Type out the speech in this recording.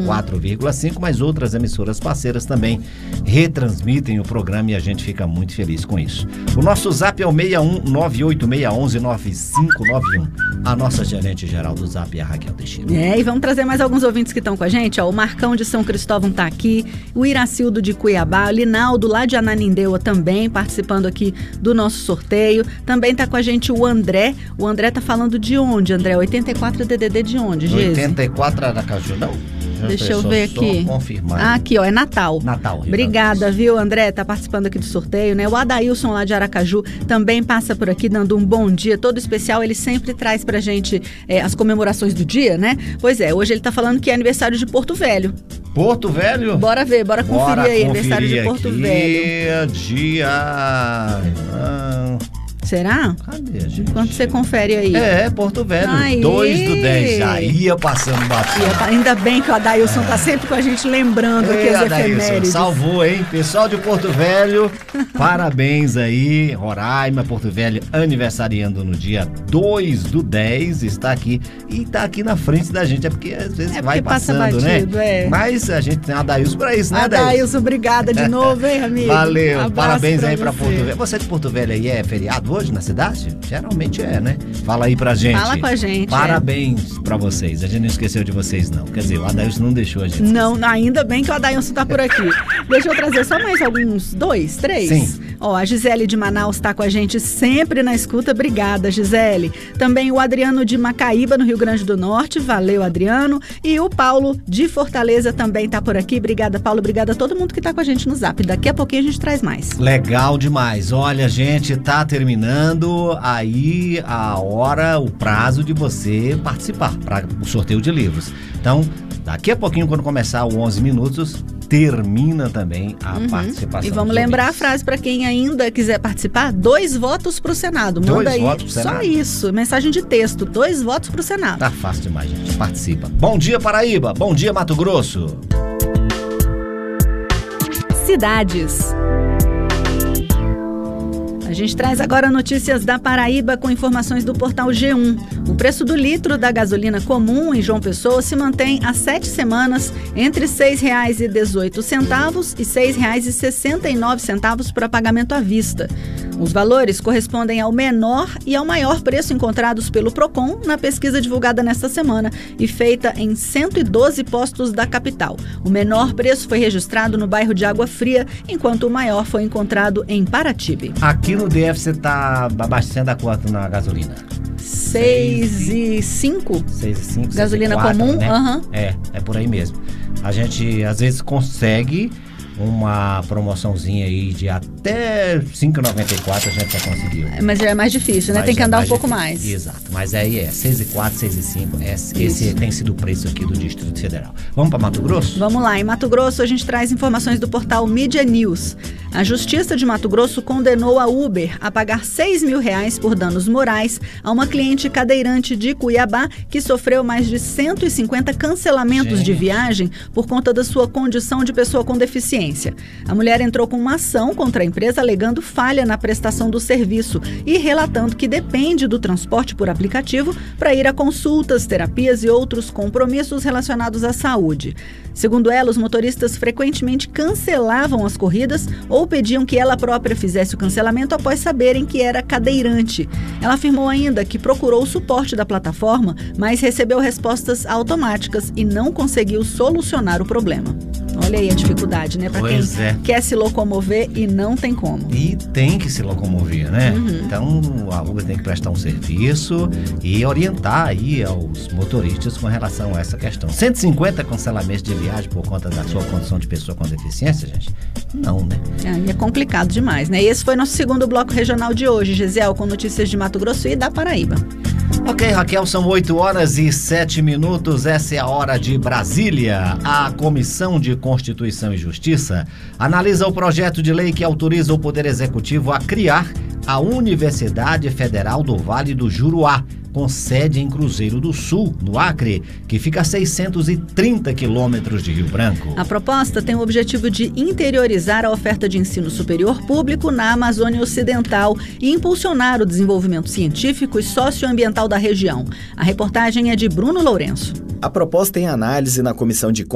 104,5, mas outras emissoras parceiras também retransmitem o programa e a gente fica muito feliz com isso. O nosso zap é o 61986119591. A nossa gerente geral do zap é a Raquel Teixeira. E vamos trazer mais alguns ouvintes que estão com a gente. O Marcão de São Cristóvão está aqui, o Iracildo de Cuiabá, o Linaldo lá de Ananindeua também participando aqui do nosso sorteio. Também está com a gente o André. O André está falando de onde, André? 84 DDD de onde, Geise? 84 Aracaju, não? Deixa eu ver aqui. Confirmar. Aqui, ó, é Natal. Natal. Obrigada, viu, André? Tá participando aqui do sorteio, né? O Adailson lá de Aracaju também passa por aqui dando um bom dia todo especial. Ele sempre traz pra gente as comemorações do dia, né? Pois é, hoje ele tá falando que é aniversário de Porto Velho. Porto Velho? Bora ver, bora conferir aí, aniversário de Porto Velho. Dia... Será? Cadê, gente? Enquanto você confere aí. Porto Velho, Aí. 2/10, já ia passando bastante. Ainda bem que o Adailson tá sempre com a gente lembrando aqui as efemérides. Salvou, hein? Pessoal de Porto Velho, parabéns aí. Roraima, Porto Velho, aniversariando no dia 2/10, está aqui. E tá aqui na frente da gente, porque às vezes vai passando, batido, né? Mas a gente tem a Adailson pra isso, né, Adailson, obrigada de novo, hein, amigo? Valeu, Abraço parabéns aí você. pra Porto Velho. Você de Porto Velho aí é feriado hoje na cidade? Geralmente é, né? Fala aí pra gente. Fala com a gente. Parabéns pra vocês. A gente não esqueceu de vocês, não. Quer dizer, o Adailson não deixou a gente. Não, ainda bem que o Adailson tá por aqui. Deixa eu trazer só mais alguns 2, 3. Sim. Ó, a Gisele de Manaus tá com a gente sempre na escuta. Obrigada, Gisele. Também o Adriano de Macaíba, no Rio Grande do Norte. Valeu, Adriano. E o Paulo de Fortaleza também tá por aqui. Obrigada, Paulo. Obrigada a todo mundo que tá com a gente no Zap. Daqui a pouquinho a gente traz mais. Legal demais. Olha, gente, tá terminando aí a hora, o prazo de você participar para o sorteio de livros. Então, daqui a pouquinho, quando começar o 11 minutos, termina também a participação. E vamos lembrar a frase para quem ainda quiser participar: 2 votos pro Senado. Manda aí só isso, mensagem de texto, 2 votos pro Senado. Tá fácil demais, gente. Participa. Bom dia, Paraíba. Bom dia, Mato Grosso. Cidades. A gente traz agora notícias da Paraíba com informações do portal G1. O preço do litro da gasolina comum em João Pessoa se mantém há 7 semanas entre R$ 6,18 e R$ 6,69 para pagamento à vista. Os valores correspondem ao menor e ao maior preço encontrados pelo Procon na pesquisa divulgada nesta semana e feita em 112 postos da capital. O menor preço foi registrado no bairro de Água Fria, enquanto o maior foi encontrado em Paratibe. Aqui no DF você está abastecendo a quanto na gasolina? 6,05? 6,05. Gasolina comum? Né? Uhum. É por aí mesmo. A gente às vezes consegue uma promoçãozinha aí de até 5,94 a gente já conseguiu. Mas já é mais difícil, né? Tem que andar um pouco mais. Exato, mas aí é 6,04, 6,05, esse tem sido o preço aqui do Distrito Federal. Vamos para Mato Grosso? Vamos lá, em Mato Grosso a gente traz informações do portal Mídia News. A Justiça de Mato Grosso condenou a Uber a pagar R$6 mil por danos morais a uma cliente cadeirante de Cuiabá que sofreu mais de 150 cancelamentos de viagem por conta da sua condição de pessoa com deficiência. A mulher entrou com uma ação contra a empresa alegando falha na prestação do serviço e relatando que depende do transporte por aplicativo para ir a consultas, terapias e outros compromissos relacionados à saúde. Segundo ela, os motoristas frequentemente cancelavam as corridas ou pediam que ela própria fizesse o cancelamento após saberem que era cadeirante. Ela afirmou ainda que procurou o suporte da plataforma, mas recebeu respostas automáticas e não conseguiu solucionar o problema. Olha aí a dificuldade, né? Para quem quer se locomover e não tem como. E tem que se locomover, né? Então a Uber tem que prestar um serviço e orientar aí aos motoristas com relação a essa questão. 150 cancelamentos de viagem por conta da sua condição de pessoa com deficiência, gente? Não, né? É complicado demais, né? E esse foi nosso segundo bloco regional de hoje, Gisele, com notícias de Mato Grosso e da Paraíba. Ok, Raquel, são 8h07, essa é a hora de Brasília. A Comissão de Constituição e Justiça analisa o projeto de lei que autoriza o Poder Executivo a criar a Universidade Federal do Vale do Juruá, com sede em Cruzeiro do Sul, no Acre, que fica a 630 quilômetros de Rio Branco. A proposta tem o objetivo de interiorizar a oferta de ensino superior público na Amazônia Ocidental e impulsionar o desenvolvimento científico e socioambiental da região. A reportagem é de Bruno Lourenço. A proposta em análise na Comissão de